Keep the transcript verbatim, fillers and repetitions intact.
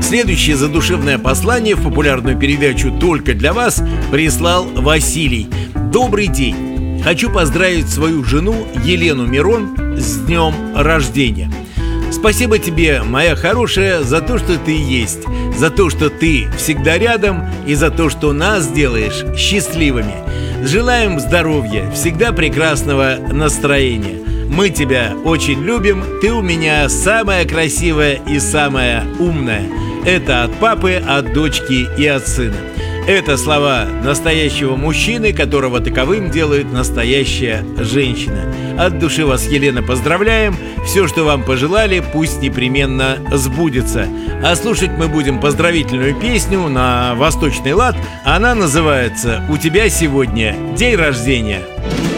Следующее задушевное послание в популярную передачу «Только для вас» прислал Василий. Добрый день! Хочу поздравить свою жену Елену Мирон с днем рождения. Спасибо тебе, моя хорошая, за то, что ты есть, за то, что ты всегда рядом и за то, что нас делаешь счастливыми. Желаем здоровья, всегда прекрасного настроения. Мы тебя очень любим, ты у меня самая красивая и самая умная. Это от папы, от дочки и от сына. Это слова настоящего мужчины, которого таковым делает настоящая женщина. От души вас, Елена, поздравляем. Все, что вам пожелали, пусть непременно сбудется. А слушать мы будем поздравительную песню на восточный лад. Она называется «У тебя сегодня день рождения».